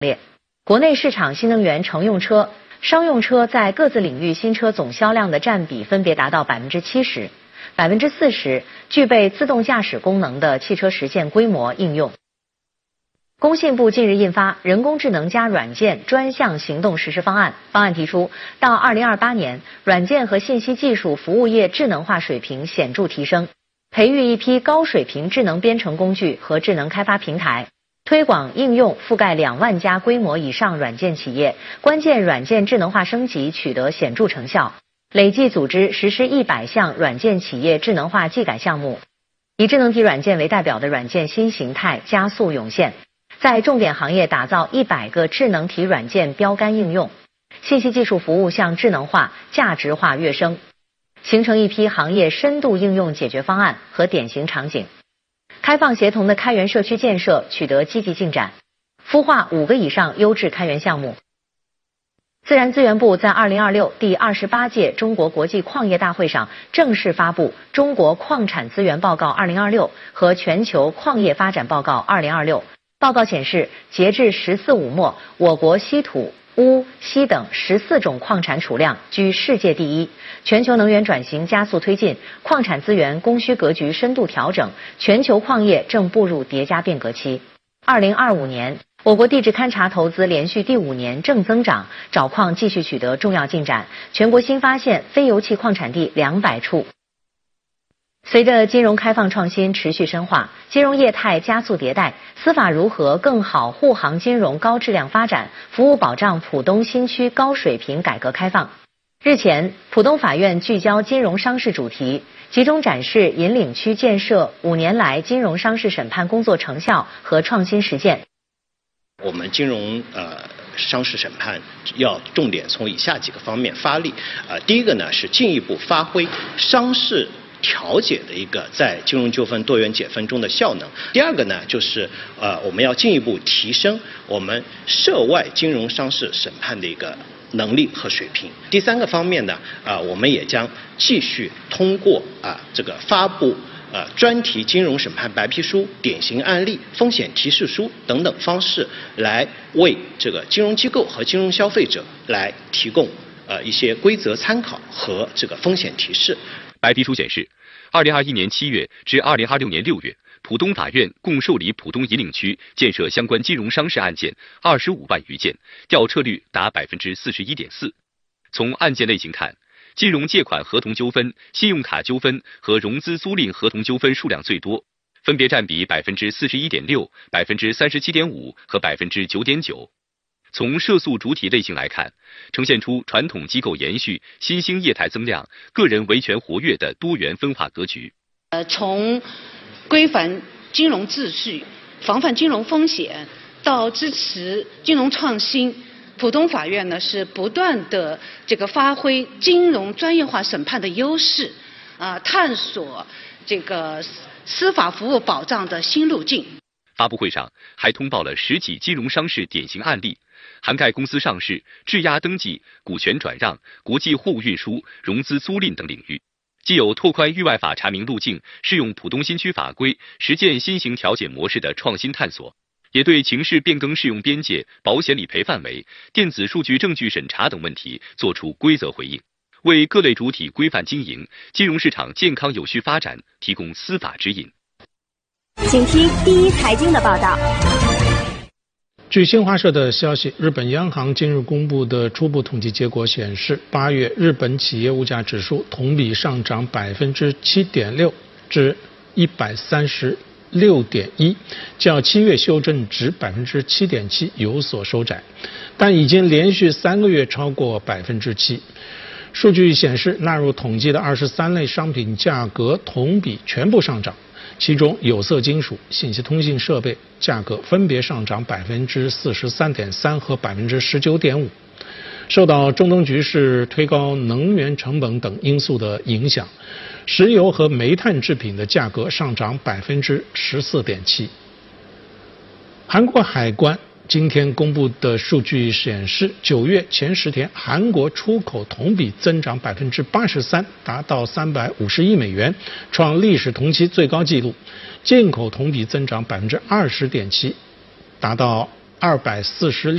列。国内市场新能源乘用车、商用车在各自领域新车总销量的占比分别达到70%、40%，具备自动驾驶功能的汽车实现规模应用。工信部近日印发《人工智能加软件专项行动实施方案》，方案提出，到2028年，软件和信息技术服务业智能化水平显著提升，培育一批高水平智能编程工具和智能开发平台，推广应用覆盖2万家规模以上软件企业，关键软件智能化升级取得显著成效，累计组织实施100项软件企业智能化技改项目，以智能体软件为代表的软件新形态加速涌现。在重点行业打造100个智能体软件标杆应用，信息技术服务向智能化、价值化跃升，形成一批行业深度应用解决方案和典型场景。开放协同的开源社区建设取得积极进展，孵化5个以上优质开源项目。自然资源部在2026第28届中国国际矿业大会上正式发布《中国矿产资源报告2026》和《全球矿业发展报告2026》。报告显示，截至14五末，我国稀土、钨、锡等14种矿产储量居世界第一。全球能源转型加速推进，矿产资源供需格局深度调整，全球矿业正步入叠加变革期。2025年，我国地质勘察投资连续第5年正增长，找矿继续取得重要进展，全国新发现非油气矿产地200处。随着金融开放创新持续深化，金融业态加速迭代，司法如何更好护航金融高质量发展，服务保障浦东新区高水平改革开放。日前，浦东法院聚焦金融商事主题，集中展示引领区建设5年来金融商事审判工作成效和创新实践。 我们金融商事审判要重点从以下几个方面发力。第一个呢是进一步发挥商事调解的一个在金融纠纷多元解纷中的效能。第二个呢，就是我们要进一步提升我们涉外金融商事审判的一个能力和水平。第三个方面呢，我们也将继续通过这个发布专题金融审判白皮书、典型案例、风险提示书等等方式，来为这个金融机构和金融消费者来提供一些规则参考和这个风险提示。 白皮书显示，2021年7月至2026年6月，浦东法院共受理浦东引领区建设相关金融商事案件25万余件，调撤率达41.4%。从案件类型看，金融借款合同纠纷、信用卡纠纷和融资租赁合同纠纷数量最多，分别占比41.6%、37.5%和9.9%。从涉诉主体类型来看，呈现出传统机构延续、新兴业态增量、个人维权活跃的多元分化格局。 从规范金融秩序、防范金融风险到支持金融创新，浦东法院呢是不断的发挥金融专业化审判的优势，探索司法服务保障的新路径。 发布会上还通报了10起金融商事典型案例，涵盖公司上市、质押登记、股权转让、国际货物运输、融资租赁等领域，既有拓宽域外法查明路径、适用浦东新区法规、实践新型调解模式的创新探索，也对情势变更适用边界、保险理赔范围、电子数据证据审查等问题作出规则回应，为各类主体规范经营、金融市场健康有序发展提供司法指引。 请听第一财经的报道。 据新华社的消息，日本央行今日公布的初步统计结果显示，8月日本企业物价指数同比上涨7.6%至136.1%，较7月修正值7.7%有所收窄，但已经连续3个月超过7%。数据显示，纳入统计的23类商品价格同比全部上涨。其中有色金属、信息通信设备价格分别上涨43.3%和19.5%。受到中东局势推高能源成本等因素的影响，石油和煤炭制品的价格上涨14.7%。韩国海关今天公布的数据显示，9月前10天，韩国出口同比增长83%，达到350亿美元，创历史同期最高纪录；进口同比增长20.7%，达到 246